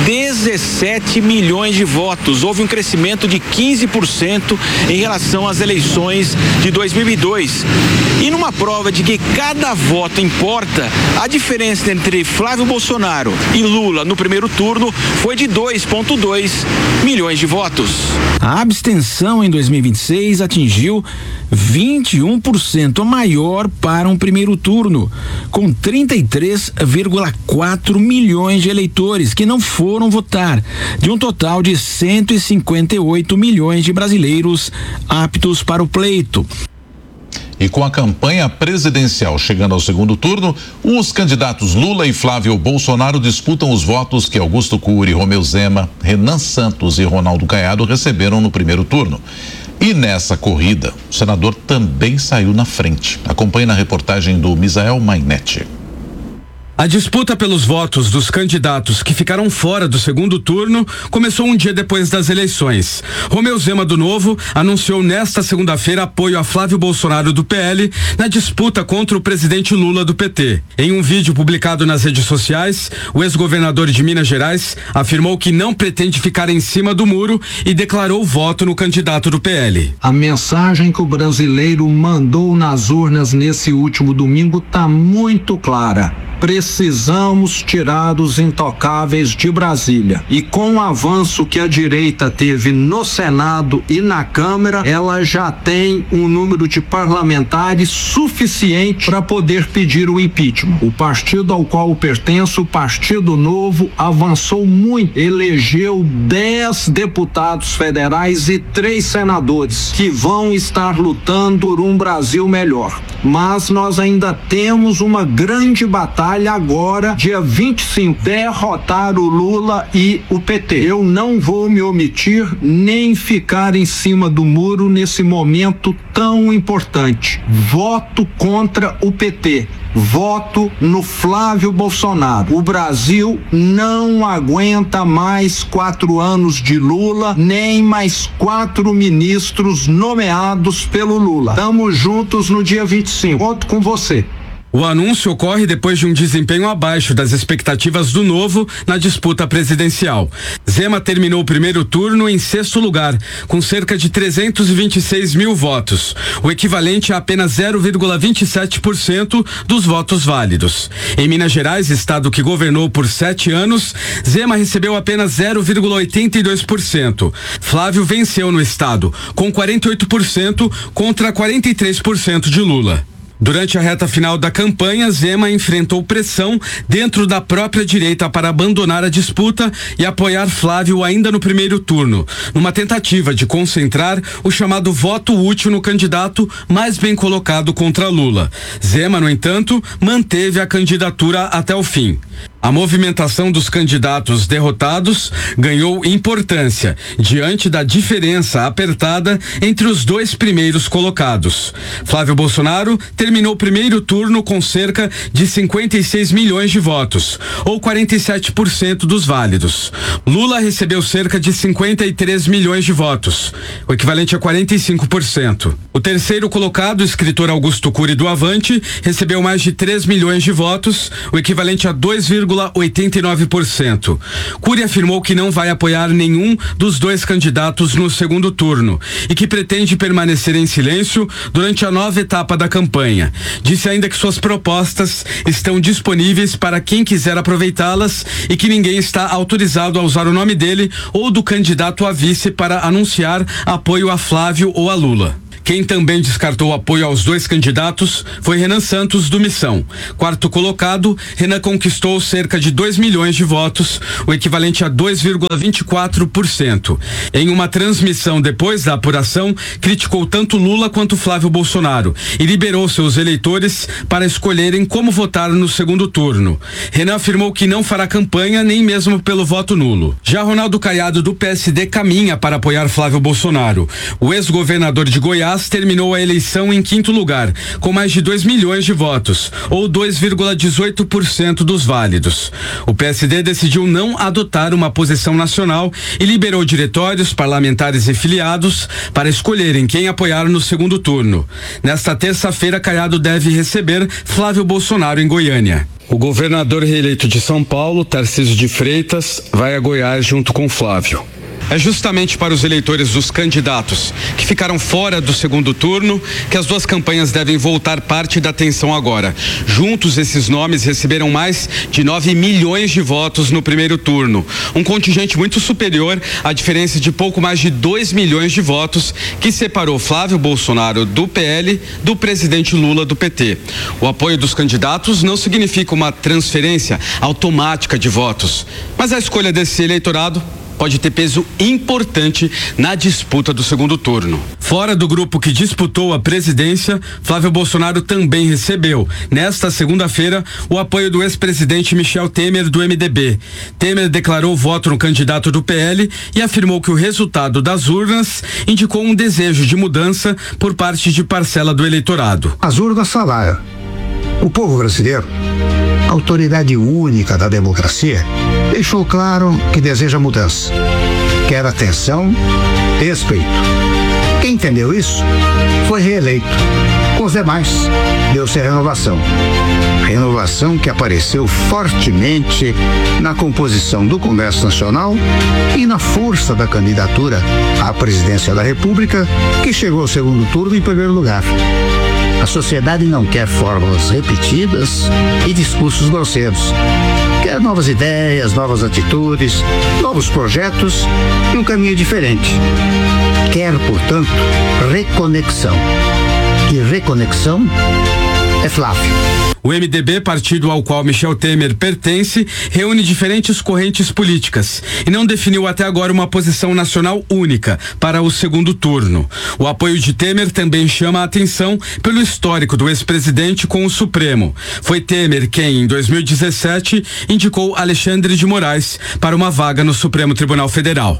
dezessete milhões de votos. Houve um crescimento de quinze por cento em relação às eleições de dois mil e dois. E numa prova de que cada voto importa, a diferença entre Flávio Bolsonaro e Lula no primeiro turno foi de dois vírgula dois milhões de votos. A abstenção em dois mil e vinte e seis atingiu vinte e um por cento, a maior para um primeiro turno, com trinta e três vírgula quatro milhões de eleitores que não foram votar, de um total de cento e cinquenta e oito milhões de brasileiros aptos para o pleito. E com a campanha presidencial chegando ao segundo turno, os candidatos Lula e Flávio Bolsonaro disputam os votos que Augusto Cury, Romeu Zema, Renan Santos e Ronaldo Caiado receberam no primeiro turno. E nessa corrida, o senador também saiu na frente. Acompanhe na reportagem do Misael Mainetti. A disputa pelos votos dos candidatos que ficaram fora do segundo turno começou um dia depois das eleições. Romeu Zema, do Novo, anunciou nesta segunda-feira apoio a Flávio Bolsonaro, do P L, na disputa contra o presidente Lula, do P T. Em um vídeo publicado nas redes sociais, o ex-governador de Minas Gerais afirmou que não pretende ficar em cima do muro e declarou voto no candidato do P L. A mensagem que o brasileiro mandou nas urnas nesse último domingo está muito clara. Precisamos tirar os intocáveis de Brasília. E com o avanço que a direita teve no Senado e na Câmara, ela já tem um número de parlamentares suficiente para poder pedir o impeachment. O partido ao qual pertenço, o Partido Novo, avançou muito. Elegeu dez deputados federais e três senadores que vão estar lutando por um Brasil melhor. Mas nós ainda temos uma grande batalha agora, dia vinte e cinco, derrotar o Lula e o P T. Eu não vou me omitir nem ficar em cima do muro nesse momento tão importante. Voto contra o P T. Voto no Flávio Bolsonaro. O Brasil não aguenta mais quatro anos de Lula, nem mais quatro ministros nomeados pelo Lula. Tamo juntos no dia vinte e cinco. Conto com você. O anúncio ocorre depois de um desempenho abaixo das expectativas do Novo na disputa presidencial. Zema terminou o primeiro turno em sexto lugar, com cerca de trezentos e vinte e seis mil votos, o equivalente a apenas zero vírgula vinte e sete por cento dos votos válidos. Em Minas Gerais, estado que governou por sete anos, Zema recebeu apenas zero vírgula oitenta e dois por cento. Flávio venceu no estado, com quarenta e oito por cento contra quarenta e três por cento de Lula. Durante a reta final da campanha, Zema enfrentou pressão dentro da própria direita para abandonar a disputa e apoiar Flávio ainda no primeiro turno, numa tentativa de concentrar o chamado voto útil no candidato mais bem colocado contra Lula. Zema, no entanto, manteve a candidatura até o fim. A movimentação dos candidatos derrotados ganhou importância diante da diferença apertada entre os dois primeiros colocados. Flávio Bolsonaro terminou o primeiro turno com cerca de cinquenta e seis milhões de votos, ou quarenta e sete por cento dos válidos. Lula recebeu cerca de cinquenta e três milhões de votos, o equivalente a quarenta e cinco por cento. O terceiro colocado, o escritor Augusto Cury do Avante, recebeu mais de três milhões de votos, o equivalente a dois vírgula oitenta e nove por cento. Cury afirmou que não vai apoiar nenhum dos dois candidatos no segundo turno e que pretende permanecer em silêncio durante a nova etapa da campanha. Disse ainda que suas propostas estão disponíveis para quem quiser aproveitá-las e que ninguém está autorizado a usar o nome dele ou do candidato a vice para anunciar apoio a Flávio ou a Lula. Quem também descartou apoio aos dois candidatos foi Renan Santos, do Missão. Quarto colocado, Renan conquistou cerca de dois milhões de votos, o equivalente a dois vírgula vinte e quatro por cento. Em uma transmissão depois da apuração, criticou tanto Lula quanto Flávio Bolsonaro e liberou seus eleitores para escolherem como votar no segundo turno. Renan afirmou que não fará campanha nem mesmo pelo voto nulo. Já Ronaldo Caiado, do P S D, caminha para apoiar Flávio Bolsonaro. O ex-governador de Goiás terminou a eleição em quinto lugar, com mais de dois milhões de votos, ou dois vírgula dezoito por cento dos válidos. O P S D decidiu não adotar uma posição nacional e liberou diretórios, parlamentares e filiados para escolherem quem apoiar no segundo turno. Nesta terça-feira, Caiado deve receber Flávio Bolsonaro em Goiânia. O governador reeleito de São Paulo, Tarcísio de Freitas, vai a Goiás junto com Flávio. É justamente para os eleitores dos candidatos que ficaram fora do segundo turno que as duas campanhas devem voltar parte da atenção agora. Juntos, esses nomes receberam mais de nove milhões de votos no primeiro turno, um contingente muito superior à diferença de pouco mais de dois milhões de votos que separou Flávio Bolsonaro do P L do presidente Lula do P T. O apoio dos candidatos não significa uma transferência automática de votos, mas a escolha desse eleitorado pode ter peso importante na disputa do segundo turno. Fora do grupo que disputou a presidência, Flávio Bolsonaro também recebeu, nesta segunda-feira, o apoio do ex-presidente Michel Temer, do M D B. Temer declarou voto no candidato do P L e afirmou que o resultado das urnas indicou um desejo de mudança por parte de parcela do eleitorado. As urnas falaram. O povo brasileiro, autoridade única da democracia, deixou claro que deseja mudança, quer atenção, respeito. Quem entendeu isso foi reeleito. Com os demais, deu-se a renovação. Renovação que apareceu fortemente na composição do Congresso Nacional e na força da candidatura à presidência da República, que chegou ao segundo turno em primeiro lugar. A sociedade não quer fórmulas repetidas e discursos grosseiros. Quer novas ideias, novas atitudes, novos projetos e um caminho diferente. Quer, portanto, reconexão. E reconexão é Flávio. O M D B, partido ao qual Michel Temer pertence, reúne diferentes correntes políticas e não definiu até agora uma posição nacional única para o segundo turno. O apoio de Temer também chama a atenção pelo histórico do ex-presidente com o Supremo. Foi Temer quem, em dois mil e dezessete, indicou Alexandre de Moraes para uma vaga no Supremo Tribunal Federal.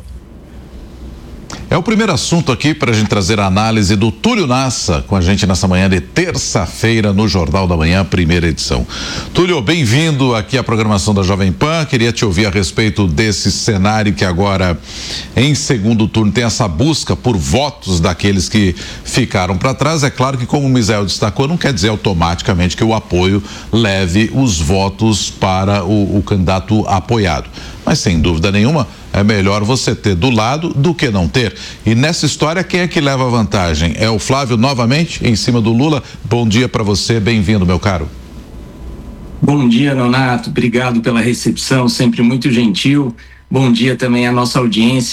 É o primeiro assunto aqui para a gente trazer a análise do Túlio Nassa com a gente nessa manhã de terça-feira no Jornal da Manhã, primeira edição. Túlio, bem-vindo aqui à programação da Jovem Pan. Queria te ouvir a respeito desse cenário que agora, em segundo turno, tem essa busca por votos daqueles que ficaram para trás. É claro que, como o Misael destacou, não quer dizer automaticamente que o apoio leve os votos para o, o candidato apoiado. Mas, sem dúvida nenhuma, é melhor você ter do lado do que não ter. E nessa história, quem é que leva a vantagem? É o Flávio novamente, em cima do Lula? Bom dia para você, bem-vindo, meu caro. Bom dia, Nonato, obrigado pela recepção, sempre muito gentil. Bom dia também à nossa audiência.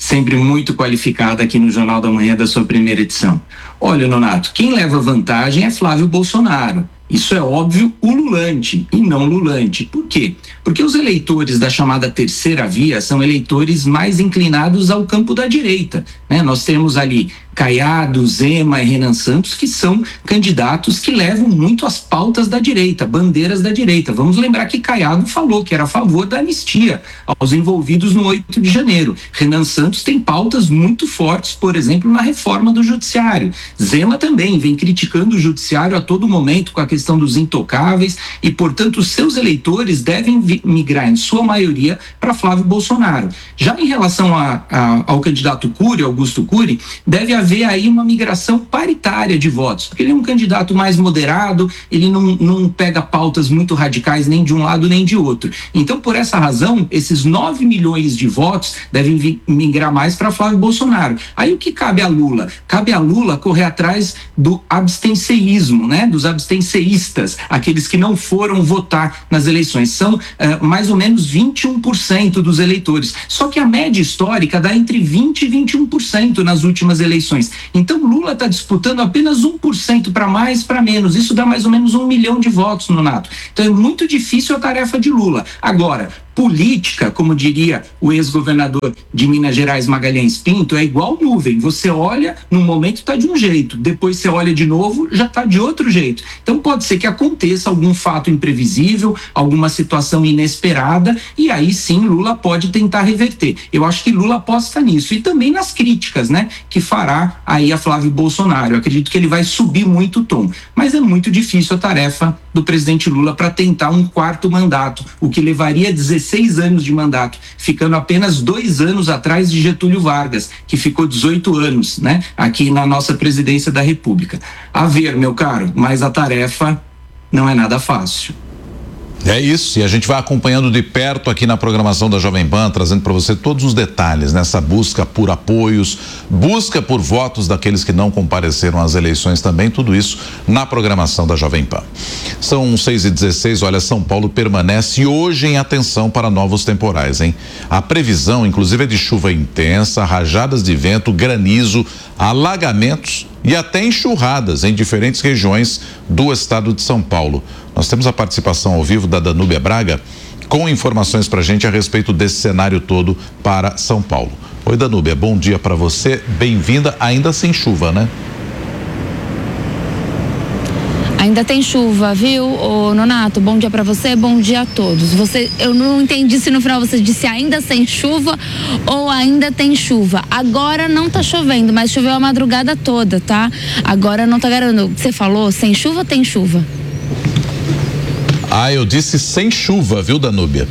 sempre muito qualificada aqui no Jornal da Manhã da sua primeira edição. Olha, Nonato, quem leva vantagem é Flávio Bolsonaro. Isso é óbvio, ululante e não lulante. Por quê? Porque os eleitores da chamada terceira via são eleitores mais inclinados ao campo da direita, né? Nós temos ali Caiado, Zema e Renan Santos, que são candidatos que levam muito as pautas da direita, bandeiras da direita. Vamos lembrar que Caiado falou que era a favor da anistia aos envolvidos no oito de janeiro. Renan Santos tem pautas muito fortes, por exemplo, na reforma do judiciário. Zema também vem criticando o judiciário a todo momento com a questão dos intocáveis e, portanto, os seus eleitores devem migrar, em sua maioria, para Flávio Bolsonaro. Já em relação a, a, ao candidato Cury, Augusto Cury, deve haver aí uma migração paritária de votos, porque ele é um candidato mais moderado, ele não, não pega pautas muito radicais nem de um lado nem de outro. Então, por essa razão, esses nove milhões de votos devem vi, migrar mais para Flávio Bolsonaro. Aí o que cabe a Lula? Cabe a Lula correr atrás do abstencionismo, né? Dos abstencionistas, aqueles que não foram votar nas eleições. São uh, mais ou menos vinte e um por cento dos eleitores. Só que a média histórica dá entre vinte e vinte e um por cento nas últimas eleições. Então Lula está disputando apenas um por cento para mais, para menos. Isso dá mais ou menos um milhão de votos, Nonato. Então é muito difícil a tarefa de Lula. Agora, política, como diria o ex-governador de Minas Gerais, Magalhães Pinto, é igual nuvem. Você olha, num momento está de um jeito, depois você olha de novo, já está de outro jeito. Então pode ser que aconteça algum fato imprevisível, alguma situação inesperada, e aí sim Lula pode tentar reverter. Eu acho que Lula aposta nisso. E também nas críticas, né, que fará aí a Flávio Bolsonaro. Eu acredito que ele vai subir muito o tom. Mas é muito difícil a tarefa do presidente Lula para tentar um quarto mandato, o que levaria dezesseis anos de mandato, ficando apenas dois anos atrás de Getúlio Vargas, que ficou dezoito anos, né, aqui na nossa presidência da República. A ver, meu caro, mas a tarefa não é nada fácil. É isso, e a gente vai acompanhando de perto aqui na programação da Jovem Pan, trazendo para você todos os detalhes nessa busca por apoios, busca por votos daqueles que não compareceram às eleições também, tudo isso na programação da Jovem Pan. São seis e dezesseis, olha, São Paulo permanece hoje em atenção para novos temporais, hein? A previsão, inclusive, é de chuva intensa, rajadas de vento, granizo, alagamentos e até enxurradas em diferentes regiões do estado de São Paulo. Nós temos a participação ao vivo da Danúbia Braga com informações pra gente a respeito desse cenário todo para São Paulo. Oi, Danúbia, bom dia para você, bem-vinda, ainda sem chuva, né? Ainda tem chuva, viu, ô Nonato? Bom dia pra você, bom dia a todos. Você, eu não entendi se no final você disse ainda sem chuva ou ainda tem chuva. Agora não tá chovendo, mas choveu a madrugada toda, tá? Agora não tá garantindo. Você falou sem chuva ou tem chuva? Ah, eu disse sem chuva, viu, Danúbia?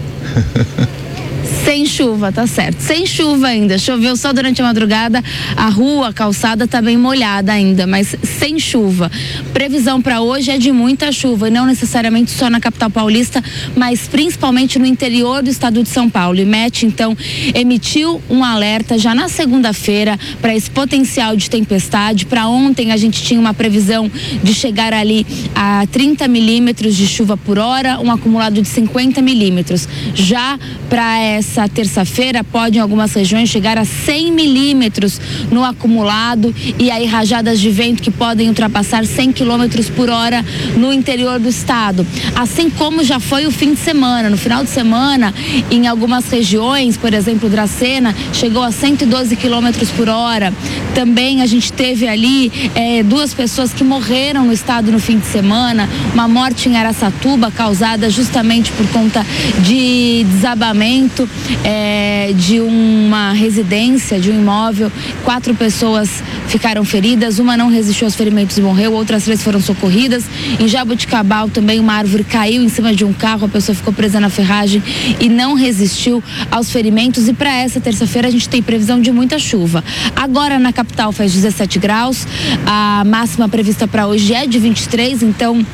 Sem chuva, tá certo. Sem chuva ainda. Choveu só durante a madrugada. A rua, a calçada tá bem molhada ainda, mas sem chuva. Previsão para hoje é de muita chuva, e não necessariamente só na capital paulista, mas principalmente no interior do estado de São Paulo. E M E T, então, emitiu um alerta já na segunda-feira para esse potencial de tempestade. Para ontem a gente tinha uma previsão de chegar ali a trinta milímetros de chuva por hora, um acumulado de cinquenta milímetros. Já para essa Essa terça-feira pode em algumas regiões chegar a cem milímetros no acumulado, e aí rajadas de vento que podem ultrapassar cem quilômetros por hora no interior do estado. Assim como já foi o fim de semana. No final de semana, em algumas regiões, por exemplo, Dracena, chegou a cento e doze quilômetros por hora. Também a gente teve ali é, duas pessoas que morreram no estado no fim de semana. Uma morte em Araçatuba, causada justamente por conta de desabamento É, de uma residência, de um imóvel. Quatro pessoas ficaram feridas, uma não resistiu aos ferimentos e morreu, outras três foram socorridas. Em Jaboticabal também uma árvore caiu em cima de um carro, a pessoa ficou presa na ferragem e não resistiu aos ferimentos. E para essa terça-feira a gente tem previsão de muita chuva. Agora na capital faz dezessete graus, a máxima prevista para hoje é de vinte e três, então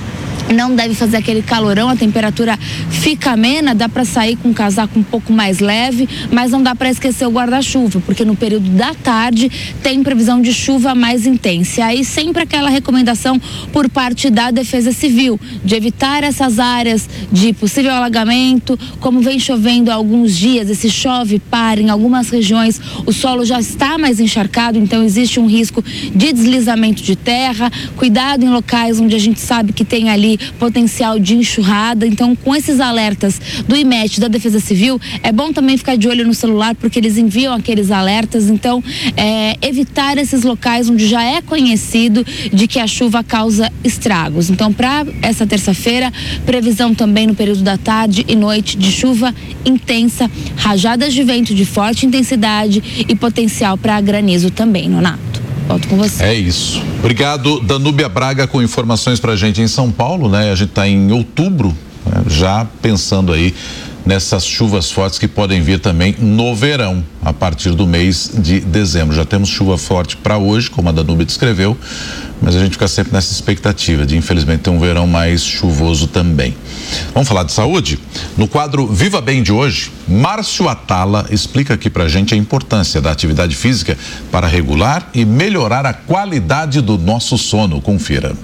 não deve fazer aquele calorão, a temperatura fica amena, dá para sair com um casaco um pouco mais leve, mas não dá para esquecer o guarda-chuva, porque no período da tarde tem previsão de chuva mais intensa. E aí sempre aquela recomendação por parte da Defesa Civil, de evitar essas áreas de possível alagamento, como vem chovendo há alguns dias, esse chove para em algumas regiões, o solo já está mais encharcado, então existe um risco de deslizamento de terra, cuidado em locais onde a gente sabe que tem ali potencial de enxurrada. Então, com esses alertas do I M E T, da Defesa Civil, é bom também ficar de olho no celular, porque eles enviam aqueles alertas. Então, é, evitar esses locais onde já é conhecido de que a chuva causa estragos. Então, para essa terça-feira, previsão também no período da tarde e noite de chuva intensa, rajadas de vento de forte intensidade e potencial para granizo também, Nonato. Volto com você. É isso. Obrigado, Danúbia Braga, com informações pra gente em São Paulo, né? A gente tá em outubro, né? Já pensando aí nessas chuvas fortes que podem vir também no verão, a partir do mês de dezembro. Já temos chuva forte para hoje, como a Danúbia descreveu, mas a gente fica sempre nessa expectativa de, infelizmente, ter um verão mais chuvoso também. Vamos falar de saúde? No quadro Viva Bem de hoje, Márcio Atala explica aqui pra gente a importância da atividade física para regular e melhorar a qualidade do nosso sono. Confira.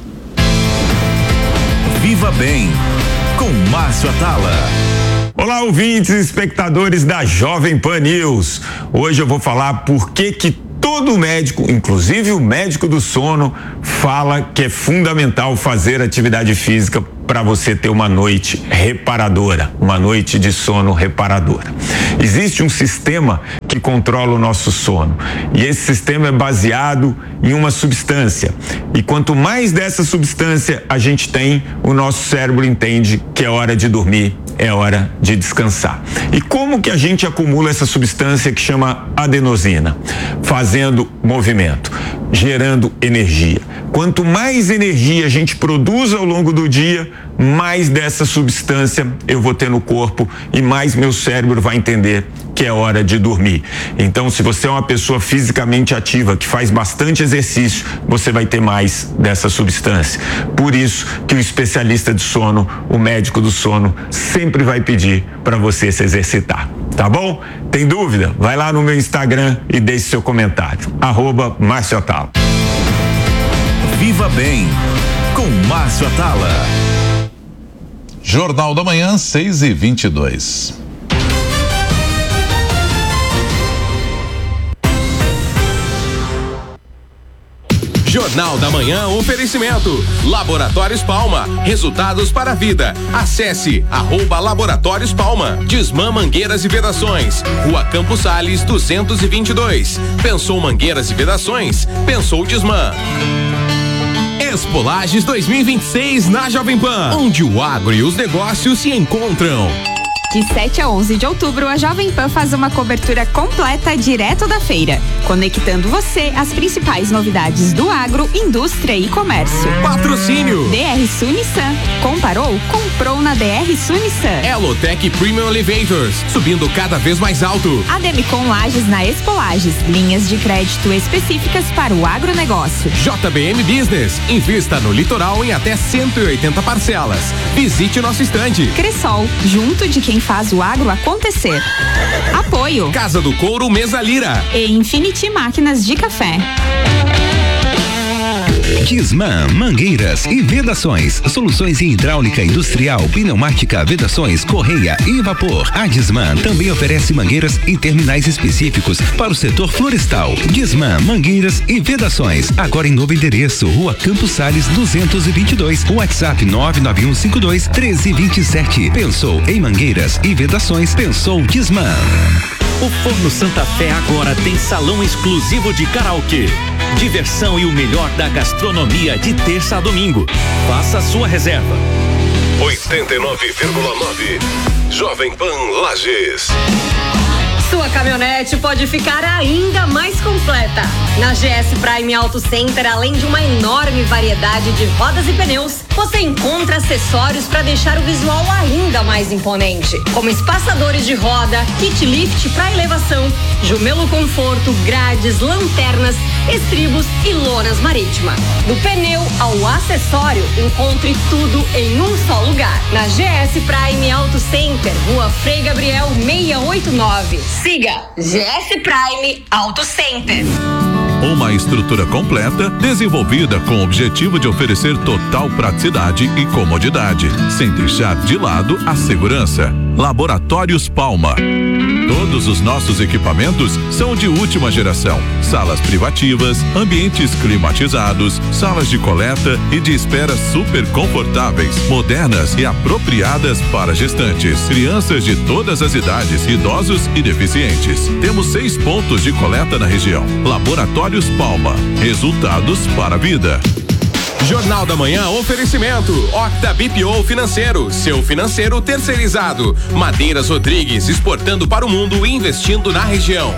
Viva Bem, com Márcio Atala. Olá, ouvintes e espectadores da Jovem Pan News. Hoje eu vou falar por que que todo médico, inclusive o médico do sono, fala que é fundamental fazer atividade física para você ter uma noite reparadora, uma noite de sono reparadora. Existe um sistema que controla o nosso sono e esse sistema é baseado em uma substância, e quanto mais dessa substância a gente tem, o nosso cérebro entende que é hora de dormir, é hora de descansar. E como que a gente acumula essa substância que chama adenosina? Fazendo movimento, gerando energia. Quanto mais energia a gente produz ao longo do dia, mais dessa substância eu vou ter no corpo e mais meu cérebro vai entender que é hora de dormir. Então, se você é uma pessoa fisicamente ativa, que faz bastante exercício, você vai ter mais dessa substância. Por isso que o especialista de sono, o médico do sono, sempre vai pedir para você se exercitar. Tá bom? Tem dúvida? Vai lá no meu Instagram e deixe seu comentário. Arroba Márcio Atala. Viva Bem, com Márcio Atala. Jornal da Manhã, seis e vinte e dois. Jornal da Manhã, oferecimento. Laboratórios Palma, resultados para a vida. Acesse arroba Laboratórios Palma. Desmã Mangueiras e Vedações. Rua Campos Sales, duzentos e vinte e dois. Pensou Mangueiras e Vedações? Pensou Desmã. Expo Lages dois mil e vinte e seis na Jovem Pan, onde o agro e os negócios se encontram. De sete a onze de outubro, a Jovem Pan faz uma cobertura completa direto da feira, conectando você às principais novidades do agro, indústria e comércio. Patrocínio: D R Sul Nissan. Comparou? Comprou na D R Sul Nissan. Elotec Premium Elevators, subindo cada vez mais alto. Ademicon Lages na Expo Lages, linhas de crédito específicas para o agronegócio. J B M Business, invista no litoral em até cento e oitenta parcelas. Visite nosso estande. Cressol, junto de quem faz o agro acontecer. Apoio: Casa do Couro Mesa Lira e Infinity Máquinas de Café. Desmã Mangueiras e Vedações, soluções em hidráulica industrial, pneumática, vedações, correia e vapor. A Desmã também oferece mangueiras e terminais específicos para o setor florestal. Desmã Mangueiras e Vedações, agora em novo endereço, Rua Campos Sales duzentos e vinte e dois, WhatsApp nove nove um cinco dois um três dois sete. Pensou em mangueiras e vedações, pensou Desmã. O Forno Santa Fé agora tem salão exclusivo de karaokê. Diversão e o melhor da gastronomia de terça a domingo. Faça a sua reserva. oitenta e nove vírgula nove Jovem Pan Lages. Sua caminhonete pode ficar ainda mais completa. Na G S Prime Auto Center, além de uma enorme variedade de rodas e pneus, você encontra acessórios para deixar o visual ainda mais imponente, como espaçadores de roda, kit lift para elevação, Jumelo Conforto, grades, lanternas, estribos e lonas marítima. Do pneu ao acessório, encontre tudo em um só lugar. Na G S Prime Auto Center, Rua Frei Gabriel seiscentos e oitenta e nove. Siga G S Prime Auto Center. Uma estrutura completa, desenvolvida com o objetivo de oferecer total praticidade e comodidade, sem deixar de lado a segurança. Laboratórios Palma. Todos os nossos equipamentos são de última geração. Salas privativas, ambientes climatizados, salas de coleta e de espera super confortáveis, modernas e apropriadas para gestantes, crianças de todas as idades, idosos e deficientes. Temos seis pontos de coleta na região. Laboratórios Palma. Resultados para a vida. Jornal da Manhã, oferecimento Octa B P O Financeiro, seu financeiro terceirizado. Madeiras Rodrigues, exportando para o mundo e investindo na região.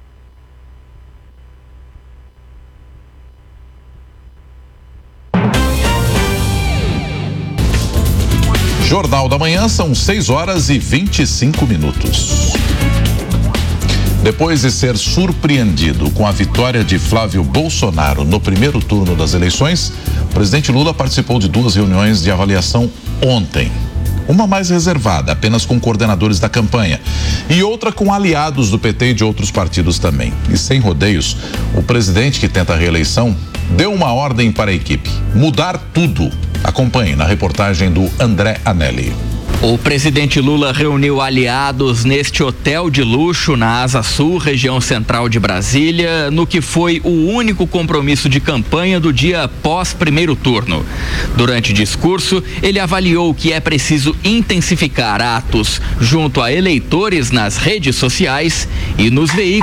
Jornal da Manhã, são seis horas e vinte e cinco minutos. Depois de ser surpreendido com a vitória de Flávio Bolsonaro no primeiro turno das eleições, o presidente Lula participou de duas reuniões de avaliação ontem. Uma mais reservada, apenas com coordenadores da campanha, e outra com aliados do P T e de outros partidos também. E sem rodeios, o presidente, que tenta a reeleição, deu uma ordem para a equipe: mudar tudo. Acompanhe na reportagem do André Anelli. O presidente Lula reuniu aliados neste hotel de luxo na Asa Sul, região central de Brasília, no que foi o único compromisso de campanha do dia após primeiro turno. Durante o discurso, ele avaliou que é preciso intensificar atos junto a eleitores nas redes sociais e nos veículos